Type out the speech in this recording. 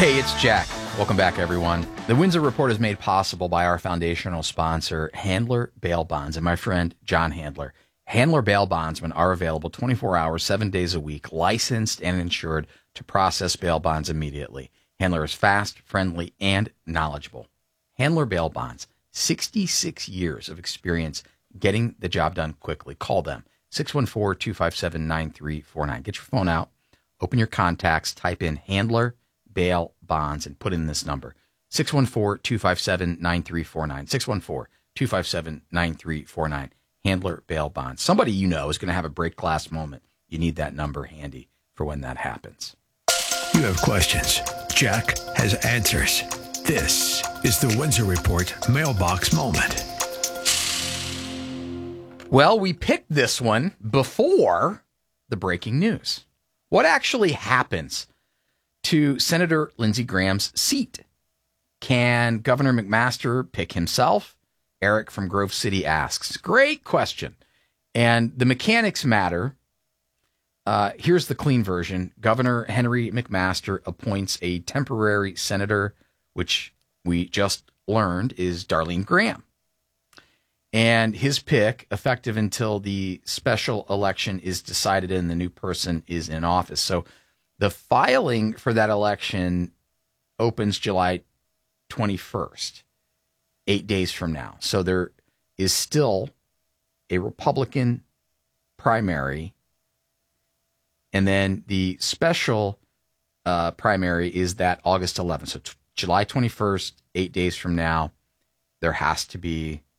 Hey, it's Jack. Welcome back, everyone. The Windsor Report is made possible by our foundational sponsor, Handler Bail Bonds, and my friend, John Handler. Handler Bail Bondsmen are available 24 hours, 7 days a week, licensed and insured to process bail bonds immediately. Handler is fast, friendly, and knowledgeable. Handler Bail Bonds, 66 years of experience getting the job done quickly. Call them, 614-257-9349. Get your phone out, open your contacts, type in Handler Bail Bonds, and put in this number, 614-257-9349, 614-257-9349. Handler Bail Bonds. Somebody you know is going to have a break glass moment. You need that number handy for when that happens. You have questions. Jack has answers. This is the Windsor Report Mailbox Moment. Well, we picked this one before the breaking news. What actually happens to Senator Lindsey Graham's seat? Can Governor McMaster pick himself? Eric from Grove City asks. Great question. And the mechanics matter. Here's the clean version. Governor Henry McMaster appoints a temporary senator, which we just learned is Darlene Graham. And his pick, effective until the special election is decided and the new person is in office. So the filing for that election opens July 21st, 8 days from now. So there is still a Republican primary. And then the special primary is that August 11th. So July 21st, 8 days from now, there has to be